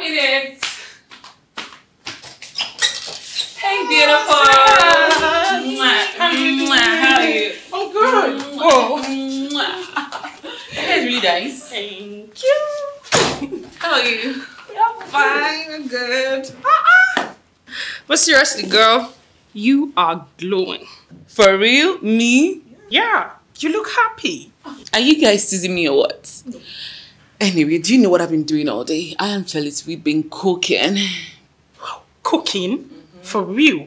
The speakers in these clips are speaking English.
minute. Hey, beautiful. How are you? I'm good. Whoa. Your hair is really nice. Thank you. How are you? I'm fine. I'm good. But seriously, girl, you are glowing. For real? Me? Yeah, you look happy. Are you guys teasing me or what? Anyway, do you know what I've been doing all day? I am jealous. We've been cooking. Cooking? For real?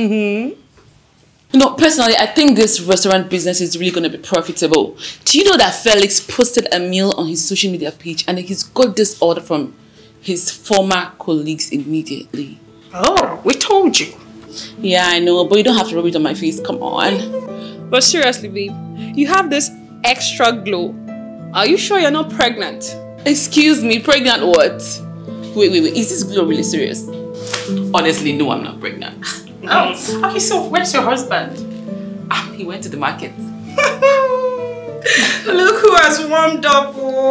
No, personally, I think this restaurant business is really going to be profitable. Do you know that Felix posted a meal on his social media page and he's got this order from his former colleagues immediately? Oh, we told you. Yeah, I know, but you don't have to rub it on my face. Come on. But seriously, babe, you have this extra glow. Are you sure you're not pregnant? Excuse me, pregnant what? Wait. Is this glow really serious? Honestly, no, I'm not pregnant. Oh, okay, so where's your husband? He went to the market. Look who has warmed up.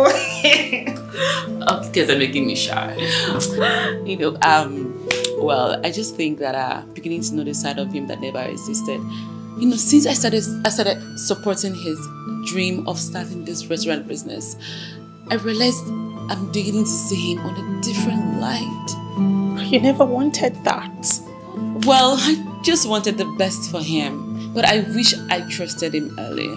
Oh, kids are making me shy. You know, well, I just think that beginning to know the side of him that never existed. You know, since I started supporting his dream of starting this restaurant business, I realized I'm beginning to see him on a different light. You never wanted that. Well, I just wanted the best for him, but I wish I trusted him earlier.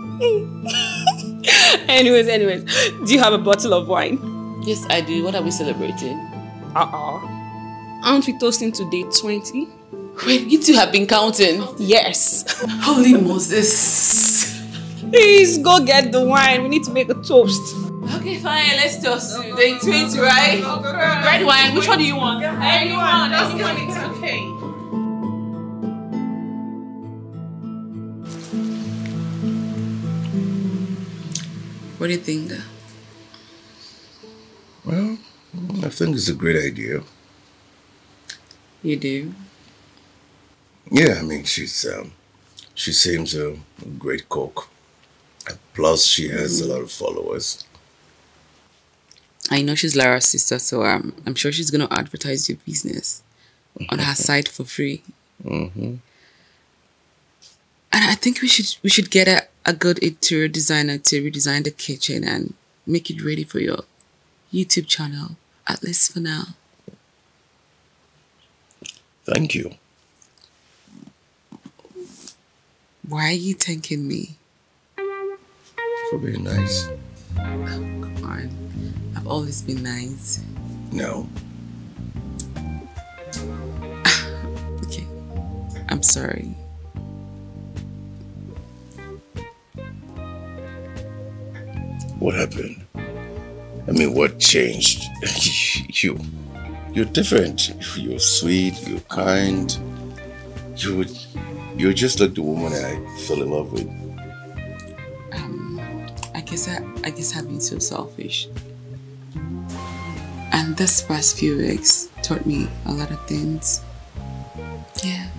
Anyways, do you have a bottle of wine? Yes, I do. What are we celebrating? Aren't we toasting to day 20? Wait, you two have been counting? Yes. Holy Moses. Please go get the wine. We need to make a toast. Okay, fine. Let's toast to day 20, right? Red wine. Which one do you want? Anyone. It's okay. What do you think? Well, I think it's a great idea. You do? Yeah, I mean, she seems a great cook. Plus, she has a lot of followers. I know she's Lara's sister, so I'm sure she's going to advertise your business on her site for free. Mm-hmm. And I think we should get a good interior designer to redesign the kitchen and make it ready for your YouTube channel, at least for now. Thank you. Why are you thanking me? For being nice. Oh, come on. I've always been nice. No. Okay. I'm sorry. What happened? I mean, what changed? You're different. You're sweet, you're kind. You're just like the woman I fell in love with. I guess I've been so selfish. And this past few weeks taught me a lot of things. Yeah.